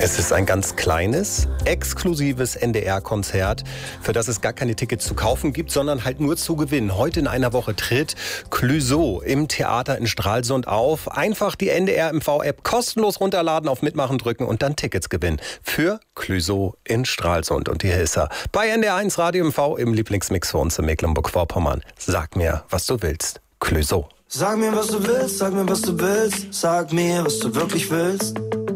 Es ist ein ganz kleines, exklusives NDR-Konzert, für das es gar keine Tickets zu kaufen gibt, sondern halt nur zu gewinnen. Heute in einer Woche tritt Clouseau im Theater in Stralsund auf. Einfach die NDR MV-App kostenlos runterladen, auf Mitmachen drücken und dann Tickets gewinnen. Für Clouseau in Stralsund. Und hier ist er bei NDR1 Radio MV im Lieblingsmix für uns in Mecklenburg-Vorpommern. Sag mir, was du willst. Clouseau. Sag mir, was du willst, sag mir, was du willst. Sag mir, was du wirklich willst.